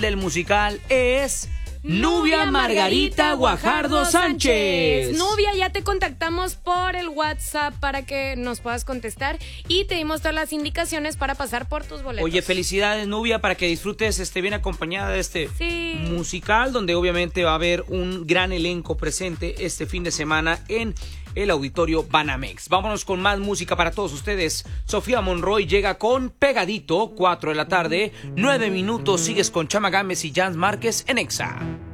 del musical es Nubia Margarita Guajardo Sánchez. Nubia, ya te contactamos por el WhatsApp para que nos puedas contestar y te dimos todas las indicaciones para pasar por tus boletos. Oye, felicidades, Nubia, para que disfrutes bien acompañada de este musical, donde obviamente va a haber un gran elenco presente este fin de semana en el Auditorio Banamex. Vámonos con más música para todos ustedes. Sofía Monroy llega con Pegadito, 4 de la tarde, 9 minutos. Sigues con Chama Gámez y Jans Márquez en Exa.